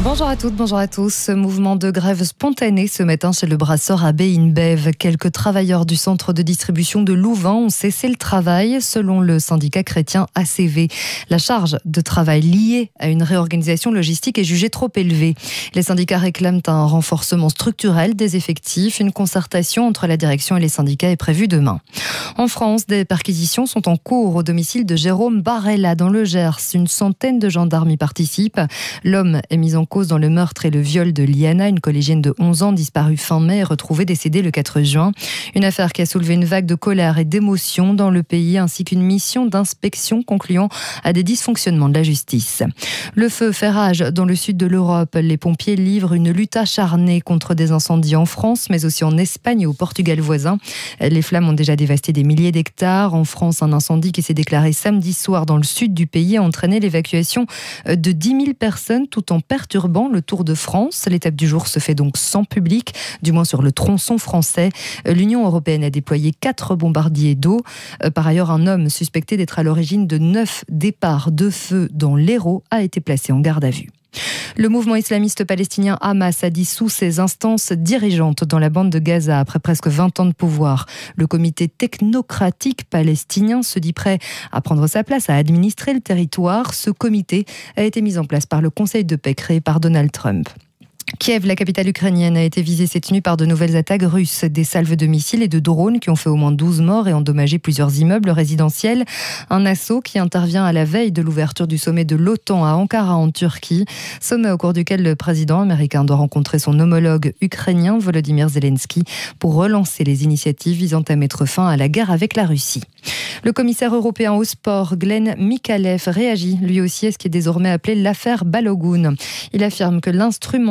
Bonjour à toutes, bonjour à tous. Mouvement de grève spontané ce matin chez le brasseur AB InBev. Quelques travailleurs du centre de distribution de Louvain ont cessé le travail selon le syndicat chrétien ACV. La charge de travail liée à une réorganisation logistique est jugée trop élevée. Les syndicats réclament un renforcement structurel des effectifs. Une concertation entre la direction et les syndicats est prévue demain. En France, des perquisitions sont en cours au domicile de Jérôme Barella dans le Gers. Une centaine de gendarmes y participent. L'homme est mis en cause dans le meurtre et le viol de Liana, une collégienne de 11 ans disparue fin mai et retrouvée décédée le 4 juin. Une affaire qui a soulevé une vague de colère et d'émotion dans le pays, ainsi qu'une mission d'inspection concluant à des dysfonctionnements de la justice. Le feu fait rage dans le sud de l'Europe. Les pompiers livrent une lutte acharnée contre des incendies en France, mais aussi en Espagne et au Portugal voisin. Les flammes ont déjà dévasté des milliers d'hectares. En France, un incendie qui s'est déclaré samedi soir dans le sud du pays a entraîné l'évacuation de 10 000 personnes tout en perturbant le Tour de France. L'étape du jour se fait donc sans public, du moins sur le tronçon français. L'Union européenne a déployé 4 bombardiers d'eau. Par ailleurs, un homme suspecté d'être à l'origine de 9 départs de feu dans l'Hérault a été placé en garde à vue. Le mouvement islamiste palestinien Hamas a dissous ses instances dirigeantes dans la bande de Gaza après presque 20 ans de pouvoir. Le comité technocratique palestinien se dit prêt à prendre sa place, à administrer le territoire. Ce comité a été mis en place par le Conseil de paix créé par Donald Trump. Kiev, la capitale ukrainienne, a été visée cette nuit par de nouvelles attaques russes. Des salves de missiles et de drones qui ont fait au moins 12 morts et endommagé plusieurs immeubles résidentiels. Un assaut qui intervient à la veille de l'ouverture du sommet de l'OTAN à Ankara en Turquie. Sommet au cours duquel le président américain doit rencontrer son homologue ukrainien Volodymyr Zelensky pour relancer les initiatives visant à mettre fin à la guerre avec la Russie. Le commissaire européen au sport, Glenn Mikalev, réagit lui aussi à ce qui est désormais appelé l'affaire Balogun. Il affirme que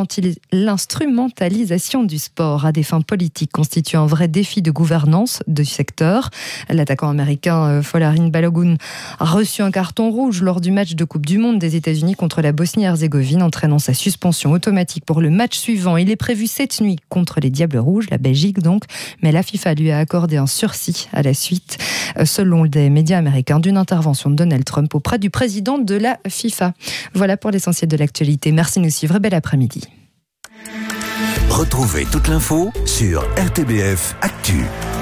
l'instrumentalisation du sport à des fins politiques constitue un vrai défi de gouvernance du secteur. L'attaquant américain Folarin Balogun a reçu un carton rouge lors du match de Coupe du Monde des États-Unis contre la Bosnie-Herzégovine, entraînant sa suspension automatique pour le match suivant. Il est prévu cette nuit contre les Diables Rouges, la Belgique donc, mais la FIFA lui a accordé un sursis à la suite, selon des médias américains, d'une intervention de Donald Trump auprès du président de la FIFA. Voilà pour l'essentiel de l'actualité. Merci de nous suivre. Bel après-midi. Retrouvez toute l'info sur RTBF Actu.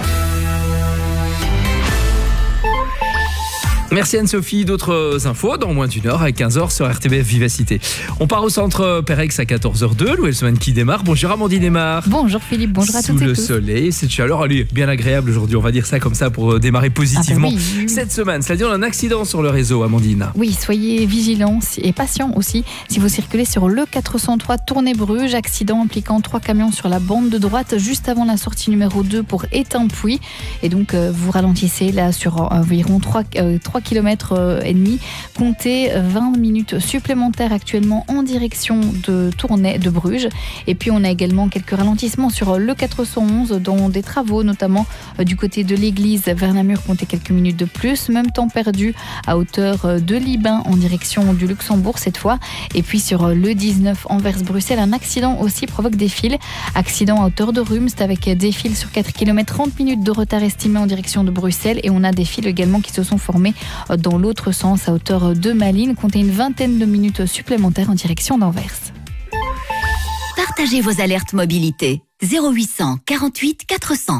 Merci Anne-Sophie. D'autres infos dans moins d'une heure à 15h sur RTBF Vivacité. On part au centre Pérex à 14h02. Nouvelle semaine qui démarre. Bonjour Amandine Aymar. Bonjour Philippe, bonjour à toutes et tous. Sous le soleil, cette chaleur, elle est bien agréable aujourd'hui. On va dire ça comme ça pour démarrer positivement oui. cette semaine. Cela dit, on a un accident sur le réseau, Amandine. Oui, soyez vigilants et patients aussi si vous circulez sur le 403 Tournai-Bruges. Accident impliquant 3 camions sur la bande de droite juste avant la sortie numéro 2 pour Étain-Puy. Et donc vous ralentissez là sur environ 3 km et demi. Comptez 20 minutes supplémentaires actuellement en direction de Tournai de Bruges. Et puis on a également quelques ralentissements sur le 411 dans des travaux, notamment du côté de l'église vers Namur. Comptez quelques minutes de plus. Même temps perdu à hauteur de Libin en direction du Luxembourg cette fois. Et puis sur le 19 Anvers-Bruxelles, un accident aussi provoque des files. Accident à hauteur de Rumst avec des files sur 4 km, 30 minutes de retard estimé en direction de Bruxelles. Et on a des files également qui se sont formées dans l'autre sens à hauteur de Malines. Comptez une vingtaine de minutes supplémentaires en direction d'Anvers. Partagez vos alertes mobilité. 0800 48 400.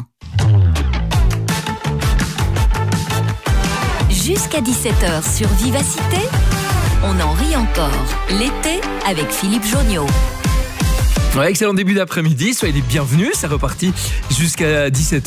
Jusqu'à 17h sur Vivacité, on en rit encore. L'été avec Philippe Jonniot. Ouais, excellent début d'après-midi. Soyez les bienvenus. C'est reparti jusqu'à 17h.